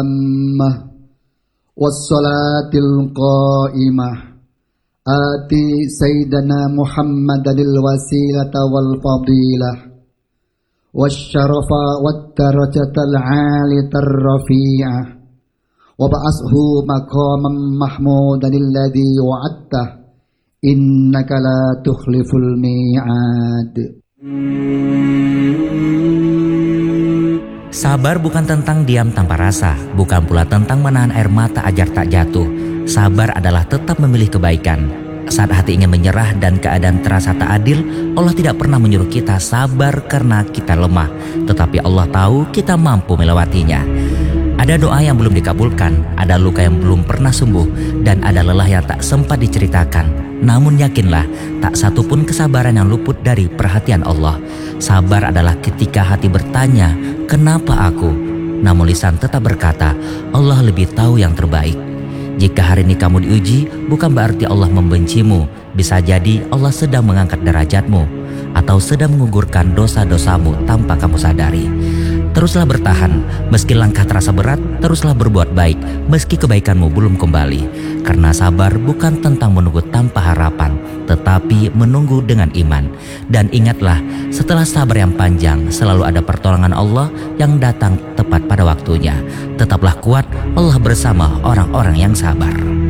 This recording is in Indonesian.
التامة والصلاة القائمة آتي سيدنا محمد الوسيلة والفضيلة والشرف والدرجة العالية الرفيعة وابعثه مقاما محمودا الذي وعدته إنك لا تخلف الميعاد. Sabar bukan tentang diam tanpa rasa, bukan pula tentang menahan air mata agar tak jatuh. Sabar adalah tetap memilih kebaikan. Saat hati ingin menyerah dan keadaan terasa tak adil, Allah tidak pernah menyuruh kita sabar karena kita lemah, tetapi Allah tahu kita mampu melewatinya. Ada doa yang belum dikabulkan, ada luka yang belum pernah sembuh, dan ada lelah yang tak sempat diceritakan. Namun yakinlah, tak satu pun kesabaran yang luput dari perhatian Allah. Sabar adalah ketika hati bertanya, kenapa aku? Namun lisan tetap berkata, Allah lebih tahu yang terbaik. Jika hari ini kamu diuji, bukan berarti Allah membencimu. Bisa jadi Allah sedang mengangkat derajatmu, atau sedang mengugurkan dosa-dosamu tanpa kamu sadari. Teruslah bertahan, meski langkah terasa berat, teruslah berbuat baik, meski kebaikanmu belum kembali. Karena sabar bukan tentang menunggu tanpa harapan, tetapi menunggu dengan iman. Dan ingatlah, setelah sabar yang panjang, selalu ada pertolongan Allah yang datang tepat pada waktunya. Tetaplah kuat, Allah bersama orang-orang yang sabar.